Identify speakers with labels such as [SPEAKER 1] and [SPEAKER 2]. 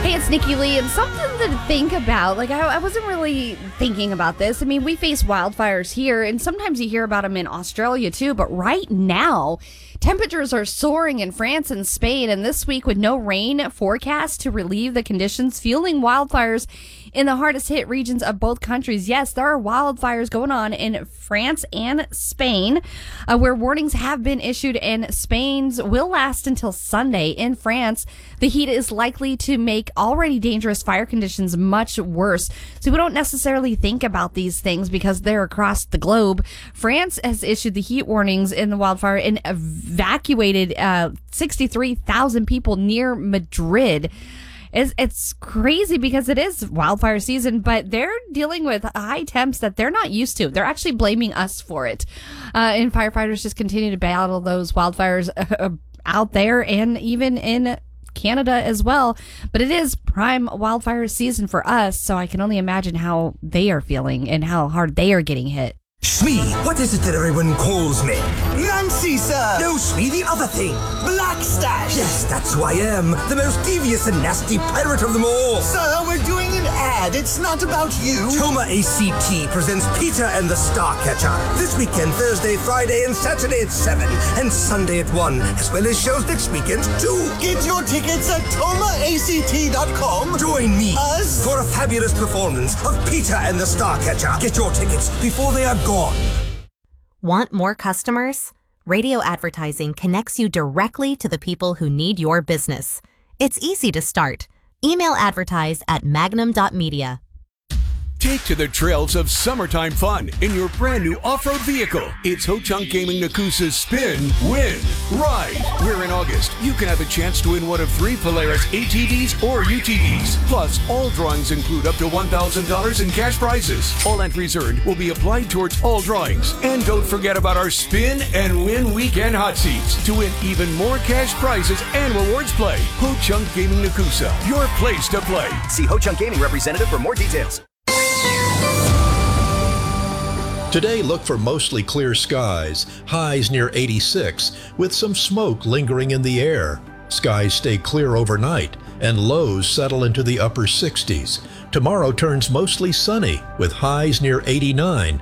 [SPEAKER 1] Hey, it's Nikki Lee, and something to think about. I wasn't really thinking about this. I mean, we face wildfires here, and sometimes you hear about them in Australia too, but right now, temperatures are soaring in France and Spain, and this week, with no rain forecast to relieve the conditions, fueling wildfires in the hardest hit regions of both countries. Yes, there are wildfires going on in France and Spain, where warnings have been issued, and Spain's will last until Sunday. In France, the heat is likely to make already dangerous fire conditions much worse. So we don't necessarily think about these things because they're across the globe. France has issued the heat warnings in the wildfire and evacuated 63,000 people near Madrid. It's crazy because it is wildfire season, but they're dealing with high temps that they're not used to. They're actually blaming us for it. And firefighters just continue to battle those wildfires out there and even in Canada as well. But it is prime wildfire season for us, so I can only imagine how they are feeling and how hard they are getting hit.
[SPEAKER 2] Smee, what is it that everyone calls me?
[SPEAKER 3] Nancy, sir!
[SPEAKER 2] No, Smee, the other thing.
[SPEAKER 3] Black Stash!
[SPEAKER 2] Yes, that's who I am. The most devious and nasty pirate of them all.
[SPEAKER 3] Sir, we're doing an ad. It's not about you.
[SPEAKER 2] Toma ACT presents Peter and the Starcatcher. This weekend, Thursday, Friday, and Saturday at 7, and Sunday at 1, as well as shows next weekend, too.
[SPEAKER 3] Get your tickets at tomaact.com.
[SPEAKER 2] Join me
[SPEAKER 3] Us?
[SPEAKER 2] for a fabulous performance of Peter and the Starcatcher. Get your tickets before they are gone.
[SPEAKER 4] Want more customers? Radio advertising connects you directly to the people who need your business. It's easy to start. Email advertise at magnum.media.
[SPEAKER 5] Take to the trails of summertime fun in your brand new off-road vehicle. It's Ho-Chunk Gaming Nakusa's Spin, Win, Ride, where in August you can have a chance to win one of 3 Polaris ATVs or UTVs. Plus, all drawings include up to $1,000 in cash prizes. All entries earned will be applied towards all drawings. And don't forget about our Spin and Win Weekend Hot Seats to win even more cash prizes and rewards play. Ho-Chunk Gaming Nakusa, your place to play.
[SPEAKER 6] See Ho-Chunk Gaming representative for more details.
[SPEAKER 7] Today, look for mostly clear skies, highs near 86, with some smoke lingering in the air. Skies stay clear overnight, and lows settle into the upper 60s. Tomorrow turns mostly sunny, with highs near 89